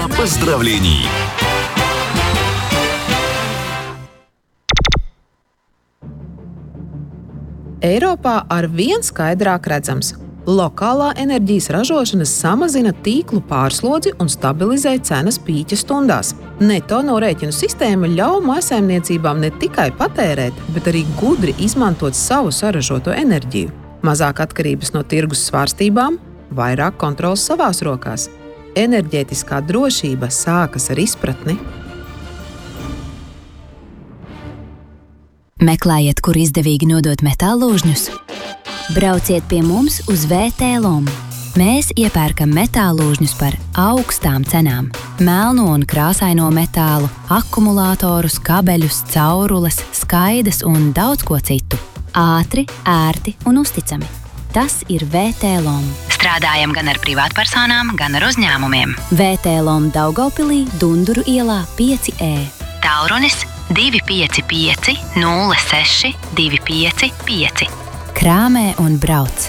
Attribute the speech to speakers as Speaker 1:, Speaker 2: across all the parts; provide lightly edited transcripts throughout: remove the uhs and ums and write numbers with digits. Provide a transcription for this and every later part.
Speaker 1: Программа поздравлений.
Speaker 2: Eiropā arvien skaidrāk redzams. Lokālā enerģijas ražošana samazina tīklu pārslodzi un stabilizē cenas pīķa stundās. Neto norēķinu sistēma ļauj mājsaimniecībām ne tikai patērēt, bet arī gudri izmantot savu saražoto enerģiju. Mazāk atkarības no tirgus svārstībām, vairāk kontrols savās rokās. Enerģētiskā drošība sākas ar izpratni.
Speaker 3: Meklējiet, kur izdevīgi nodot metāllūžņus? Brauciet pie mums uz VTLOM. Mēs iepērkam metāllūžņus par augstām cenām. Melno un krāsaino metālu, akumulātorus, kabeļus, caurules, skaides un daudz ko citu. Ātri, ērti un uzticami. Tas ir VTLOM. Strādājam gan ar privātpersonām, gan ar uzņēmumiem. VTLOM Daugavpilī, Dunduru ielā 5E. Tālrunis 255 06 255. Краме он брауц.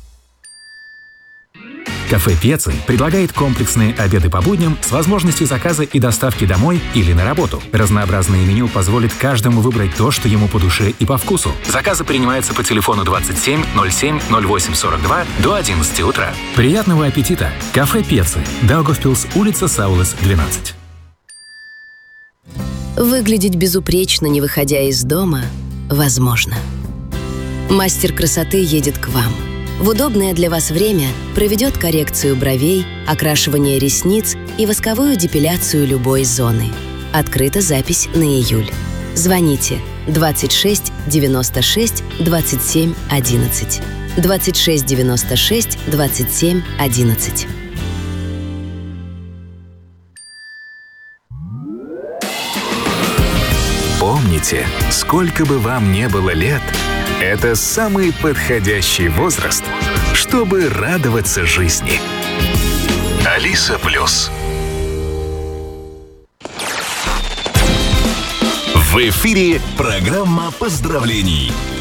Speaker 4: Кафе «Пецы» предлагает комплексные обеды по будням с возможностью заказа и доставки домой или на работу. Разнообразное меню позволит каждому выбрать то, что ему по душе и по вкусу. Заказы принимаются по телефону 27 07 08 42 до 11 утра. Приятного аппетита! Кафе «Пецы», Даугавпилс, улица Саулес, 12.
Speaker 5: Выглядеть безупречно, не выходя из дома, возможно. Мастер красоты едет к вам. В удобное для вас время проведет коррекцию бровей, окрашивание ресниц и восковую депиляцию любой зоны. Открыта запись на июль. Звоните 26 96 27 11. 26 96 27 11.
Speaker 1: Помните, сколько бы вам ни было лет, это самый подходящий возраст, чтобы радоваться жизни. Алиса Плюс. В эфире программа поздравлений.